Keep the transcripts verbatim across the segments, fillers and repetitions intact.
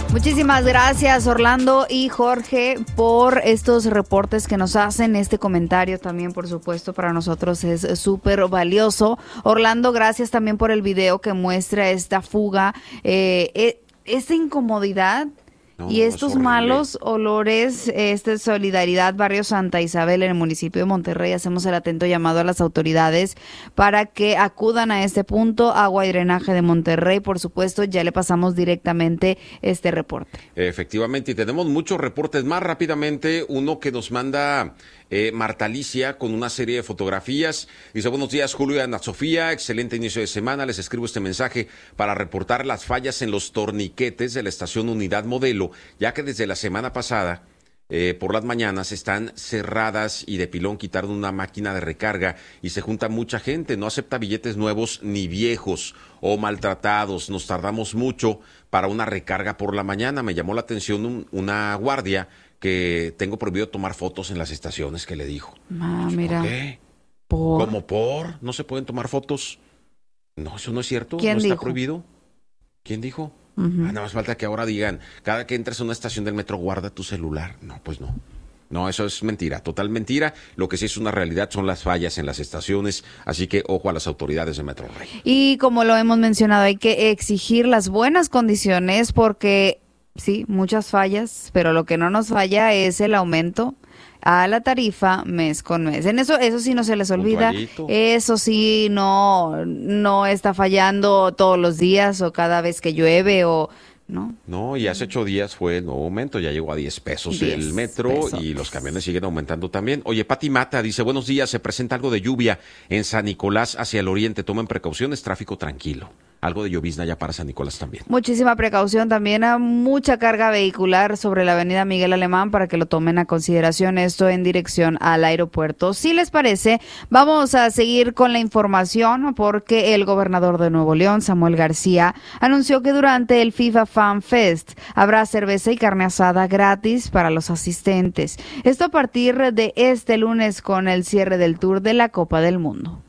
Muchísimas gracias, Orlando y Jorge, por estos reportes que nos hacen. Este comentario también, por supuesto, para nosotros es súper valioso. Orlando, gracias también por el video que muestra esta fuga, eh, esta incomodidad. No, y estos malos olores, este Solidaridad Barrio Santa Isabel en el municipio de Monterrey, hacemos el atento llamado a las autoridades para que acudan a este punto. Agua y Drenaje de Monterrey, por supuesto, ya le pasamos directamente este reporte. Efectivamente, y tenemos muchos reportes. Más rápidamente, uno que nos manda eh, Marta Alicia con una serie de fotografías. Dice: buenos días, Julio y Ana Sofía, excelente inicio de semana. Les escribo este mensaje para reportar las fallas en los torniquetes de la estación Unidad Modelo, ya que desde la semana pasada, eh, por las mañanas, están cerradas y de pilón quitaron una máquina de recarga y se junta mucha gente. No acepta billetes nuevos ni viejos o maltratados. Nos tardamos mucho para una recarga por la mañana. Me llamó la atención un, una guardia que tengo prohibido tomar fotos en las estaciones, que le dijo. Ah, mira. ¿Por qué? ¿Por? ¿Cómo por? ¿No se pueden tomar fotos? No, eso no es cierto. ¿Quién ¿No dijo? está prohibido? ¿Quién dijo? Uh-huh. Ah, nada más falta que ahora digan, cada que entres a una estación del metro, guarda tu celular. No, pues no. No, eso es mentira, total mentira. Lo que sí es una realidad son las fallas en las estaciones, así que ojo a las autoridades de Metro Rey. Y como lo hemos mencionado, hay que exigir las buenas condiciones porque sí, muchas fallas, pero lo que no nos falla es el aumento a la tarifa mes con mes. En eso, eso sí no se les olvida. Eso sí no, no está fallando todos los días o cada vez que llueve o no. No, y hace ocho días fue el nuevo aumento, ya llegó a diez pesos el metro pesos. Y los camiones siguen aumentando también. Oye, Pati Mata dice: buenos días, se presenta algo de lluvia en San Nicolás hacia el oriente, tomen precauciones, tráfico tranquilo. Algo de llovizna ya para San Nicolás también. Muchísima precaución también, a mucha carga vehicular sobre la avenida Miguel Alemán para que lo tomen a consideración, esto en dirección al aeropuerto. Si les parece, vamos a seguir con la información porque el gobernador de Nuevo León, Samuel García, anunció que durante el FIFA Fan Fest habrá cerveza y carne asada gratis para los asistentes. Esto a partir de este lunes con el cierre del tour de la Copa del Mundo.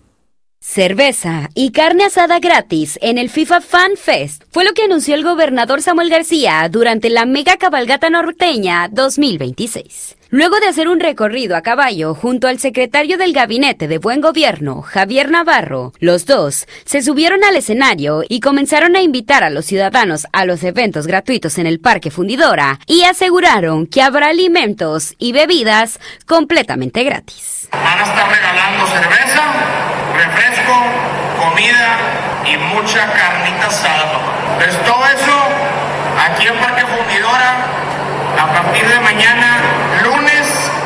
Cerveza y carne asada gratis en el FIFA Fan Fest fue lo que anunció el gobernador Samuel García durante la mega cabalgata norteña dos mil veintiséis. Luego de hacer un recorrido a caballo junto al secretario del Gabinete de Buen Gobierno, Javier Navarro, los dos se subieron al escenario y comenzaron a invitar a los ciudadanos a los eventos gratuitos en el Parque Fundidora y aseguraron que habrá alimentos y bebidas completamente gratis. Van a estar regalando cerveza, refresco, comida y mucha carnita asada. Pues todo eso aquí en Parque Fundidora a partir de mañana, lunes,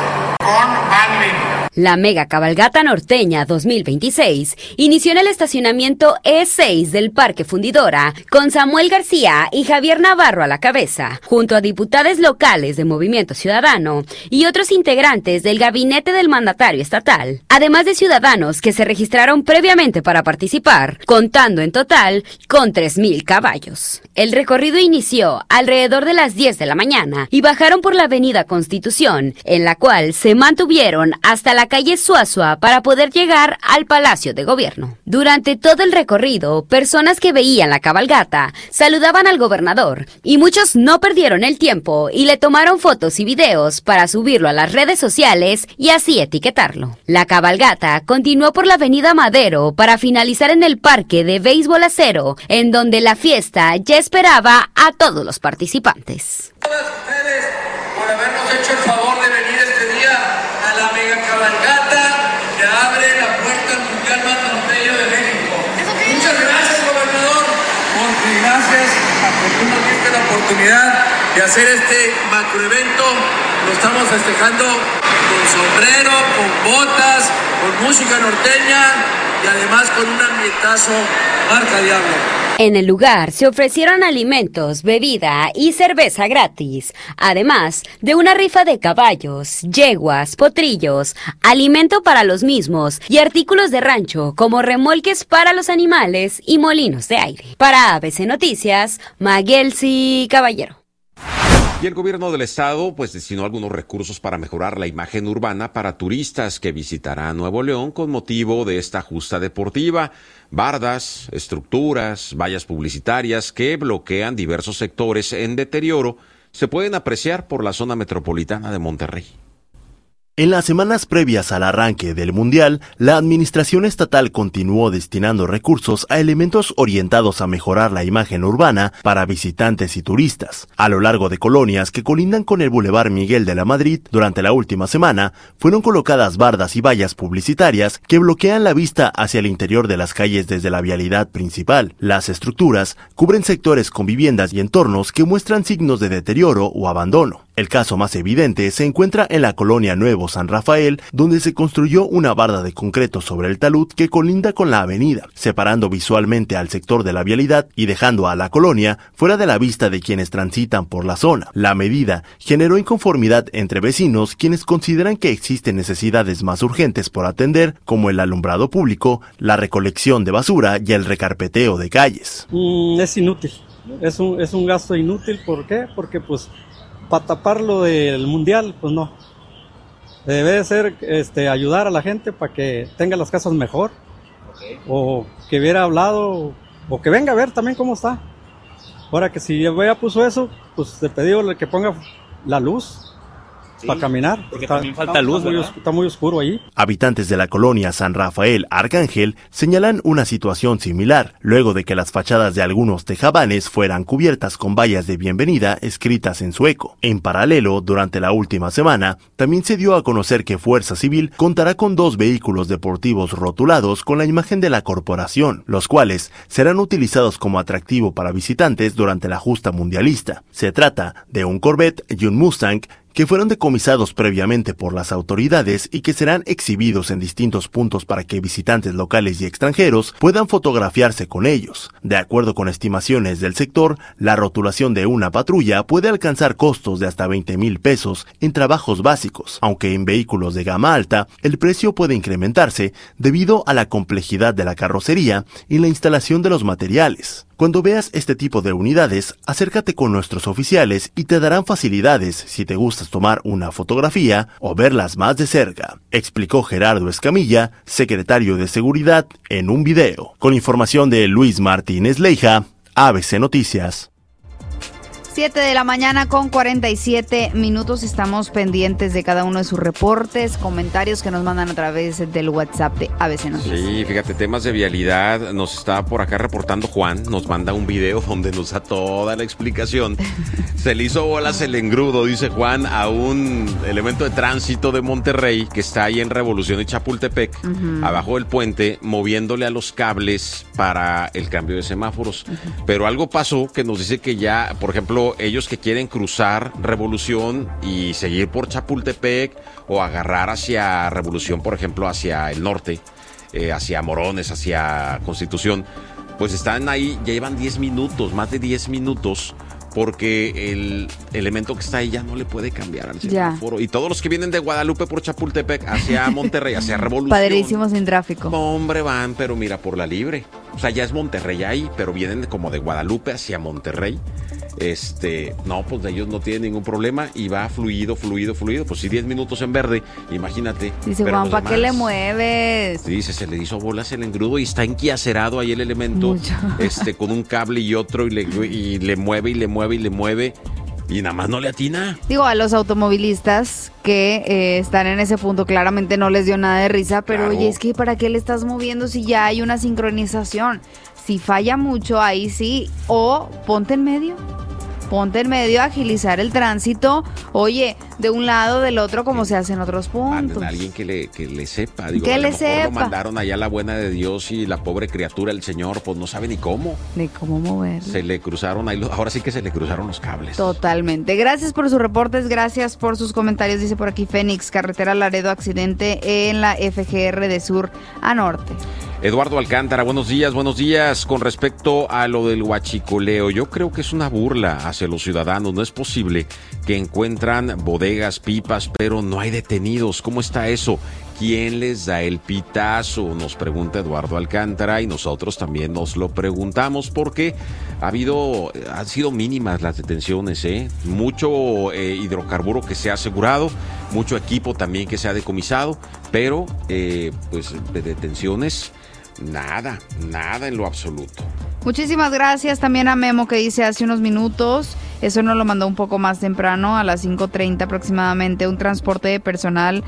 con Baldwin. La mega cabalgata norteña dos mil veintiséis inició en el estacionamiento E seis del Parque Fundidora con Samuel García y Javier Navarro a la cabeza, junto a diputados locales de Movimiento Ciudadano y otros integrantes del gabinete del mandatario estatal, además de ciudadanos que se registraron previamente para participar, contando en total con tres mil caballos. El recorrido inició alrededor de las diez de la mañana y bajaron por la avenida Constitución, en la cual se mantuvieron hasta la calle Suazua para poder llegar al Palacio de Gobierno. Durante todo el recorrido, personas que veían la cabalgata saludaban al gobernador y muchos no perdieron el tiempo y le tomaron fotos y videos para subirlo a las redes sociales y así etiquetarlo. La cabalgata continuó por la avenida Madero para finalizar en el Parque de Béisbol Acero, en donde la fiesta ya esperaba a todos los participantes. Todas ustedes por habernos hecho el favor de venir este día a la mega cabalgata que abre la puerta al Mundial más norteño de México. Muchas gracias, gobernador, porque gracias a que tú nos diste la oportunidad de hacer este macroevento. Lo estamos festejando con sombrero, con botas, con música norteña y además con un ambientazo marca Diablo. En el lugar se ofrecieron alimentos, bebida y cerveza gratis, además de una rifa de caballos, yeguas, potrillos, alimento para los mismos y artículos de rancho como remolques para los animales y molinos de aire. Para A B C Noticias, Maguelsi Caballero. Y el gobierno del estado pues destinó algunos recursos para mejorar la imagen urbana para turistas que visitarán Nuevo León con motivo de esta justa deportiva. Bardas, estructuras, vallas publicitarias que bloquean diversos sectores en deterioro se pueden apreciar por la zona metropolitana de Monterrey. En las semanas previas al arranque del Mundial, la administración estatal continuó destinando recursos a elementos orientados a mejorar la imagen urbana para visitantes y turistas. A lo largo de colonias que colindan con el Boulevard Miguel de la Madrid, durante la última semana, fueron colocadas bardas y vallas publicitarias que bloquean la vista hacia el interior de las calles desde la vialidad principal. Las estructuras cubren sectores con viviendas y entornos que muestran signos de deterioro o abandono. El caso más evidente se encuentra en la colonia Nuevo San Rafael, donde se construyó una barda de concreto sobre el talud que colinda con la avenida, separando visualmente al sector de la vialidad y dejando a la colonia fuera de la vista de quienes transitan por la zona. La medida generó inconformidad entre vecinos, quienes consideran que existen necesidades más urgentes por atender, como el alumbrado público, la recolección de basura y el recarpeteo de calles. Mm, es inútil, es un, es un gasto inútil. ¿Por qué? Porque pues para tapar lo del mundial, pues no. Debe de ser este, ayudar a la gente para que tenga las casas mejor. Okay. O que hubiera hablado, o que venga a ver también cómo está. Ahora que si ya puso eso, pues te pedí que ponga la luz. Sí, para caminar, porque está, también falta está, luz, está muy, está muy oscuro ahí. Habitantes de la colonia San Rafael Arcángel señalan una situación similar, luego de que las fachadas de algunos tejabanes fueran cubiertas con vallas de bienvenida escritas en sueco. En paralelo, durante la última semana, también se dio a conocer que Fuerza Civil contará con dos vehículos deportivos rotulados con la imagen de la corporación, los cuales serán utilizados como atractivo para visitantes durante la justa mundialista. Se trata de un Corvette y un Mustang, que fueron decomisados previamente por las autoridades y que serán exhibidos en distintos puntos para que visitantes locales y extranjeros puedan fotografiarse con ellos. De acuerdo con estimaciones del sector, la rotulación de una patrulla puede alcanzar costos de hasta veinte mil pesos en trabajos básicos, aunque en vehículos de gama alta el precio puede incrementarse debido a la complejidad de la carrocería y la instalación de los materiales. Cuando veas este tipo de unidades, acércate con nuestros oficiales y te darán facilidades si te gustas tomar una fotografía o verlas más de cerca, explicó Gerardo Escamilla, secretario de Seguridad, en un video. Con información de Luis Martínez Leija, A B C Noticias. siete de la mañana con cuarenta y siete minutos. Estamos pendientes de cada uno de sus reportes, comentarios que nos mandan a través del WhatsApp de A B C Noticias. Sí, fíjate, temas de vialidad. Nos está por acá reportando Juan. Nos manda un video donde nos da toda la explicación. Se le hizo bolas el engrudo, dice Juan, a un elemento de tránsito de Monterrey que está ahí en Revolución y Chapultepec, uh-huh. abajo del puente, moviéndole a los cables para el cambio de semáforos. Uh-huh. Pero algo pasó que nos dice que ya, por ejemplo, ellos que quieren cruzar Revolución y seguir por Chapultepec o agarrar hacia Revolución, por ejemplo, hacia el norte, eh, hacia Morones, hacia Constitución, pues están ahí, ya llevan diez minutos, más de diez minutos, porque el elemento que está ahí ya no le puede cambiar al semáforo. Y todos los que vienen de Guadalupe por Chapultepec hacia Monterrey, hacia Revolución. Padrísimo sin tráfico. Hombre, van, pero mira, por la libre. O sea, ya es Monterrey ahí, pero vienen como de Guadalupe hacia Monterrey. Este, no, pues de ellos no tienen ningún problema y va fluido, fluido, fluido. Pues sí, diez minutos en verde, imagínate. Dice Juan, ¿para qué le mueves? Dice, se le hizo bolas el engrudo y está enquiacerado ahí el elemento. Mucho. Este, con un cable y otro y le, y le mueve y le mueve y le mueve. Y nada más no le atina. Digo, a los automovilistas que eh, están en ese punto claramente no les dio nada de risa, pero claro. Oye, es que ¿para qué le estás moviendo si ya hay una sincronización? Si falla mucho, ahí sí, o ponte en medio. Ponte en medio a agilizar el tránsito, oye, de un lado, del otro, como se hace en otros puntos. Manden a alguien que le, que le sepa. Digo, que a le lo mejor sepa. Lo mandaron allá la buena de Dios y la pobre criatura, el señor, pues no sabe ni cómo. Ni cómo moverlo. Se le cruzaron ahí, ahora sí que se le cruzaron los cables. Totalmente. Gracias por sus reportes, gracias por sus comentarios. Dice por aquí Fénix, carretera Laredo, accidente en la F G R de sur a norte. Eduardo Alcántara, buenos días, buenos días. Con respecto a lo del huachicoleo, yo creo que es una burla hacia los ciudadanos. No es posible que encuentran bodegas bodegas, pipas, pero no hay detenidos. ¿Cómo está eso? ¿Quién les da el pitazo? Nos pregunta Eduardo Alcántara y nosotros también nos lo preguntamos porque ha habido, han sido mínimas las detenciones, ¿eh? Mucho eh, hidrocarburo que se ha asegurado, mucho equipo también que se ha decomisado, pero eh, pues de detenciones nada, nada en lo absoluto. Muchísimas gracias también a Memo que dice hace unos minutos, eso nos lo mandó un poco más temprano, a las cinco treinta aproximadamente, un transporte de personal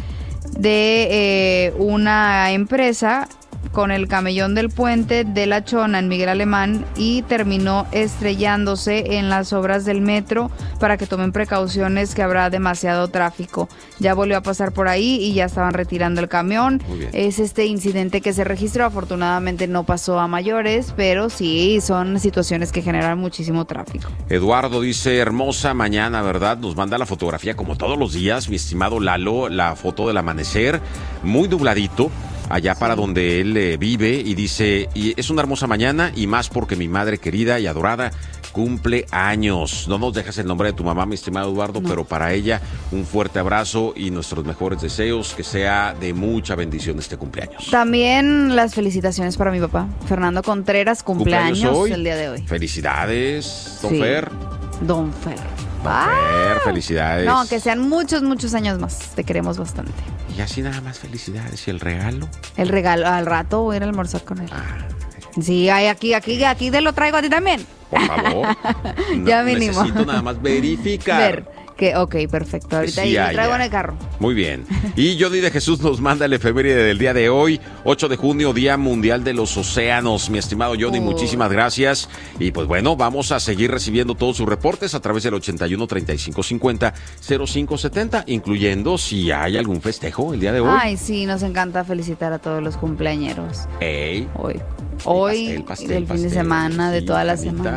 de eh, una empresa con el camellón del puente de La Chona en Miguel Alemán y terminó estrellándose en las obras del metro para que tomen precauciones que habrá demasiado tráfico. Ya volvió a pasar por ahí y ya estaban retirando el camión. Es este incidente que se registró, afortunadamente no pasó a mayores, pero sí son situaciones que generan muchísimo tráfico. Eduardo dice, hermosa mañana, ¿verdad? Nos manda la fotografía como todos los días, mi estimado Lalo, la foto del amanecer, muy nubladito. Allá para donde él eh, vive y dice, y es una hermosa mañana y más porque mi madre querida y adorada cumple años. No nos dejas el nombre de tu mamá, mi estimado Eduardo, no. Pero para ella un fuerte abrazo y nuestros mejores deseos, que sea de mucha bendición este cumpleaños. También las felicitaciones para mi papá, Fernando Contreras, cumpleaños, cumpleaños hoy, el día de hoy. Felicidades, don sí. Fer. Don Fer. Don Fer, felicidades. No, que sean muchos, muchos años más. Te queremos bastante. Y así nada más felicidades. ¿Y el regalo? El regalo, al rato voy a ir a almorzar con él. Ah. Sí, hay aquí, aquí, aquí te lo traigo a ti también. Por favor. Ya vinimos. Necesito nada más verificar. Ver. Que, ok, perfecto. Ahorita sí, ahí lo traigo en el carro. Muy bien. Y Jody de Jesús nos manda el efeméride del día de hoy, ocho de junio, Día Mundial de los Océanos. Mi estimado Jody, oh. muchísimas gracias. Y pues bueno, vamos a seguir recibiendo todos sus reportes a través del ochenta y uno, treinta y cinco cincuenta, cero cinco setenta, incluyendo si hay algún festejo el día de hoy. Ay, sí, nos encanta felicitar a todos los cumpleañeros. Ey. Hoy. Hoy, el pastel, pastel, del fin pastel, de semana, de toda la semana.